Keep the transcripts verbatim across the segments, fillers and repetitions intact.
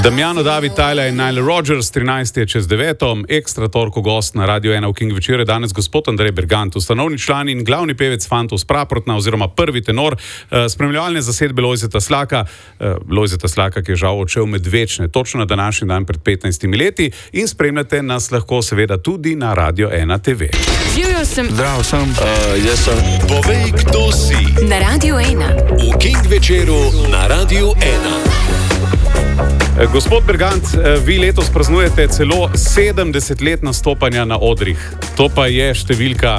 Damjano, David, Tyler in Nile Rodgers, trinajst je čez deveto, ekstra torko gost na Radio ena v King večer je danes gospod Andrej Bergant, ustanovni član in glavni pevec Fantov s Praprotna oziroma prvi tenor uh, spremljevalne zasedbe Lojzeta Slaka, uh, Lojzeta Slaka, ki je žal odšel med večne, točno na današnji dan pred petnajstimi leti, in spremljate nas lahko seveda tudi na Radio ena te ve. Živjo sem. Zdravo sem. Uh, jaz sem. Povej, kdo si. Na Radio ena. V King večeru na Radio ena. Gospod Bergant, vi letos praznujete celo sedemdeset let nastopanja na odrih. To pa je številka,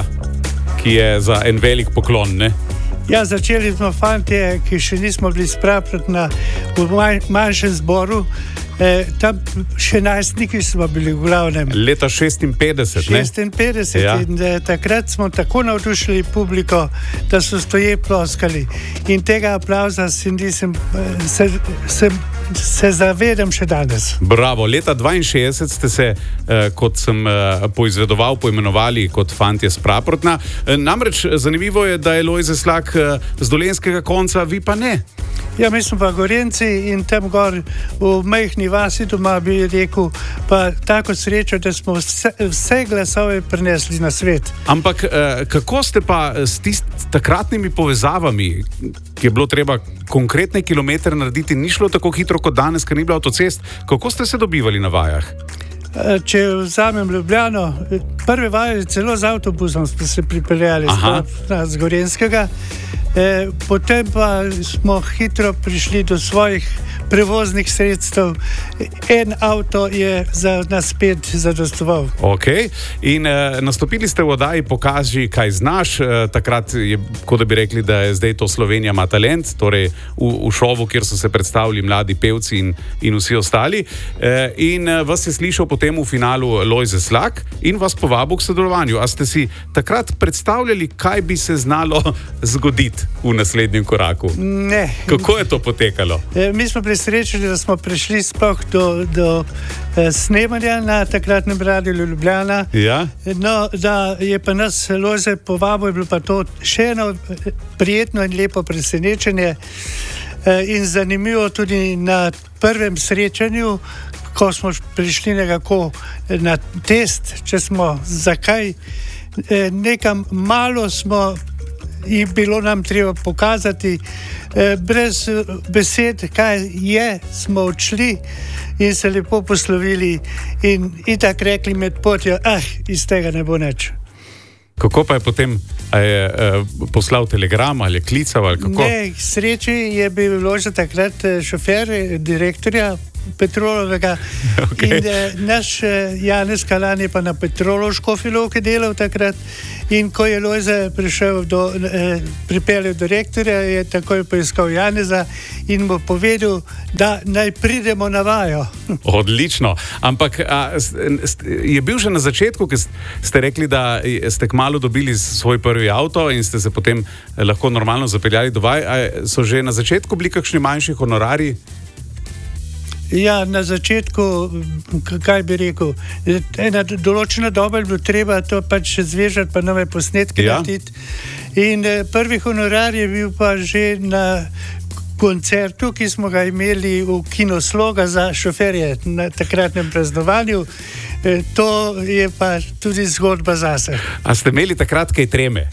ki je za en velik poklon, ne? Ja, začeli smo fantje, ki še nismo bili Praprotna v manj, manjšem zboru. E, tam še najstniki smo bili v glavnem. Leta šestinpetdeset, ne? šestinpetdeset, ja. In e, takrat smo tako navdušili publiko, da so stoje ploskali. In tega aplauza si nisem, se, se, se zavedam še danes. Bravo, leta dvainšestdeset ste se, eh, kot sem eh, poizvedoval, poimenovali kot Fantje s Praprotna. Eh, namreč zanimivo je, da je Lojze Slak eh, z dolenjskega konca, vi pa ne. Ja, mi smo pa Gorenci in tam gor v majhni vasi doma bi rekel, pa tako srečo, da smo vse, vse glasove prinesli na svet. Ampak eh, kako ste pa s tist, takratnimi povezavami, ki je bilo treba konkretne kilometre narediti, ni šlo tako hitro kot danes, ker ni bilo avtocest, kako ste se dobivali na vajah? Če vzamem Ljubljano, prve vaje celo z avtobusom smo se pripeljali z Gorenjskega, e, potem pa smo hitro prišli do svojih prevoznih sredstev. En avto je za nas spet zadostoval. Ok, in e, nastopili ste v oddaji Pokaži, kaj znaš. E, takrat je, kot da bi rekli, da je zdaj to Slovenija ima talent, torej v, v šovu, kjer so se predstavili mladi pevci in, in vsi ostali. E, in vas je slišal potem v finalu Lojze Slak in vas povabil k sodelovanju. A ste si takrat predstavljali, kaj bi se znalo zgoditi v naslednjem koraku? Ne. Kako je to potekalo? E, mi smo presrečeni, da smo prišli sploh do, do eh, snemanja na takratnem Radiu Ljubljana. Ja? No, da je pa nas Lojze povabil, je bilo pa to še eno prijetno in lepo presenečenje. Eh, in zanimivo tudi na prvem srečanju, ko smo prišli nekako na test, če smo zakaj, eh, nekam malo smo in bilo nam treba pokazati, eh, brez besed, kaj je, smo odšli in se lepo poslovili in itak rekli med potjo, ah, iz tega ne bo nič. Kako pa je potem, a je eh, poslal telegram ali je klical ali kako? Ne, k sreči je bil že takrat šofer direktorja Petrolovega. Okay. In eh, naš eh, Janez Kalan je pa na Petrolu v Škofji Loki delal takrat in ko je Lojze prišel do, eh, pripeljal direktorja, je takoj poiskal Janeza in mu povedal, da naj pridemo na vajo. Odlično, ampak a, je bil že na začetku, ki ste rekli, da ste kmalu dobili svoj prvi avto in ste se potem lahko normalno zapeljali do vaj, a so že na začetku bili kakšni manjši honorari? Ja, na začetku, kaj bi rekel, ena določena doba je bilo treba to pač zvežati, pa nove posnetke ja. narediti. In eh, prvi honorar je bil pa že na koncertu, ki smo ga imeli v Kino Sloga za šoferje na takratnem praznovanju. Eh, to je pa tudi zgodba zase. A ste imeli takrat kaj treme?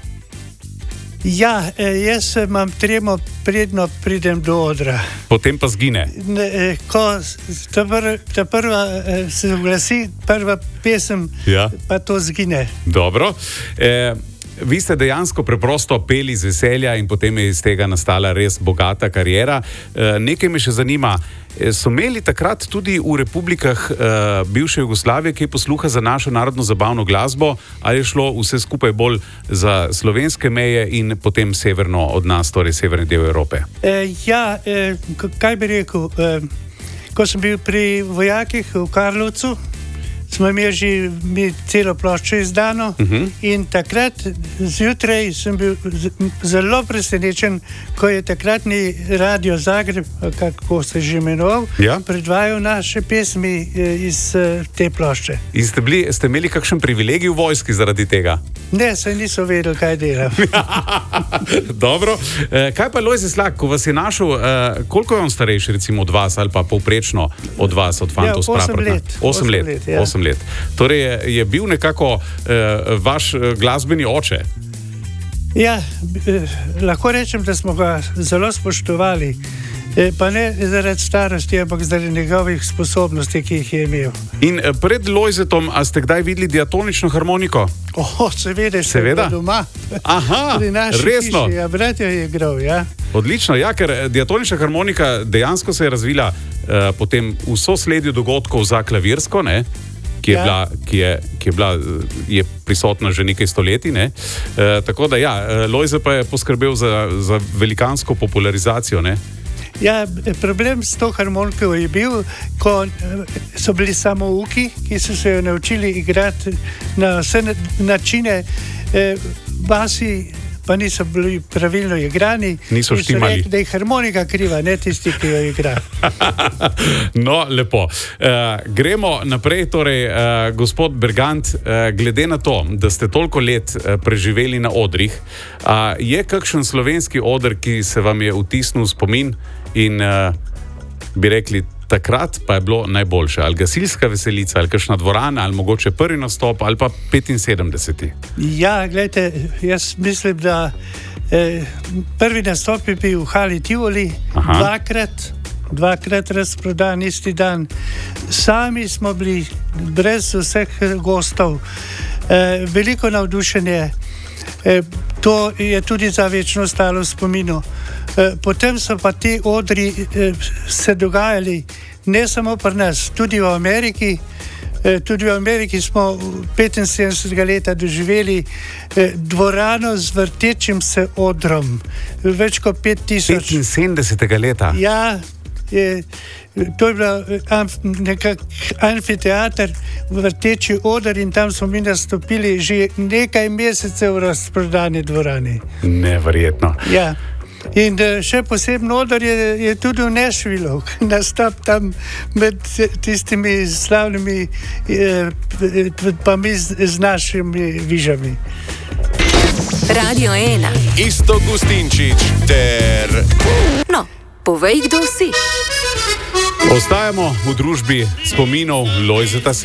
Ja, jaz imam tremo, predno pridem do odra. Potem pa zgine. Ne, ko ta, pr, ta prva se oglasi, prva pesem, ja. Pa to zgine. Dobro. E, vi ste dejansko preprosto peli z veselja in potem je iz tega nastala res bogata kariera. E, nekaj me še zanima. So imeli takrat tudi v republikah uh, bivše Jugoslavije kaj posluha za našo narodno zabavno glasbo, ali je šlo vse skupaj bolj za slovenske meje in potem severno od nas, torej severni del Evrope? E, ja, e, kaj bi rekel, e, ko sem bil pri vojakih v Karlovcu, smo imeli že mi celo ploščo izdano uh -huh. in takrat zjutraj sem bil zelo presenečen, ko je takratni Radio Zagreb, kako se že imenoval, ja. predvajal naše pesmi iz te plošče. In ste, bili, ste imeli kakšen privilegij v vojski zaradi tega? Ne, saj niso vedeli, kaj delam. Dobro. E, kaj pa Lojze Slak, ko vas je našel, e, koliko je on starejši recimo od vas ali pa povprečno od vas, od fantov s Praprotna? osem let. osem let, let, ja. osem let. Torej je, je bil nekako e, vaš glasbeni oče. Ja, eh, lahko rečem, da smo ga zelo spoštovali. Pa ne zaradi starosti, ampak zaradi njegovih sposobnosti, ki jih je imel. In pred Lojzetom, a ste kdaj videli diatonično harmoniko? Oh, seveda, seveda. Doma. Aha, resno. Hiši, ja, brat jo je igral, ja. Odlično, ja, ker diatonična harmonika dejansko se je razvila uh, potem v sosledju dogodkov za klavirsko, ne? Ki je, ja. bila, ki, je, ki je bila je prisotna že nekaj stoletij. Ne? E, tako da, ja, Lojze pa je poskrbel za, za velikansko popularizacijo. Ne? Ja, problem s to harmoniko je bil, ko so bili samouki, ki so se jo naučili igrati na vse načine, e, basi pa niso bili pravilno igrani. Niso štimali. Rekli, da je harmonika kriva, ne tisti, ki jo igra. No, lepo. Uh, gremo naprej. Torej, uh, gospod Bergant, uh, glede na to, da ste toliko let uh, preživeli na odrih, uh, je kakšen slovenski oder, ki se vam je vtisnil v spomin in uh, bi rekli, takrat pa je bilo najboljše? Ali gasilska veselica, ali kakšna dvorana, ali mogoče prvi nastop, ali pa petinsedemdeseti? Ja, gledajte, jaz mislim, da eh, prvi nastop je bil v Hali Tivoli, Aha. dvakrat, dvakrat razprodan isti dan. Sami smo bili brez vseh gostov, eh, veliko navdušenje. Eh, to je tudi za večno ostalo v spominu. Potem so pa ti odri eh, se dogajali ne samo pri nas, tudi v Ameriki. Eh, tudi v Ameriki smo petinsedemdesetega leta doživeli eh, dvorano z vrtečim se odrom. Več kot pet tisoč. petinsedemdesetega leta? Ja, je, to je bil amf, nekak amfiteater, vrteči oder in tam smo mi nastopili že nekaj mesecev v razprodani dvorani. Neverjetno. Ja. In še posebno odor je, je tudi v Nashvillu, nastop tam med tistimi slavnimi, eh, pa mi z, z našimi vižami. Radio ena. Iztok Gustinčič ter... No, povej, kdo si. Ostajamo v družbi spominov Lojzeta Slaka.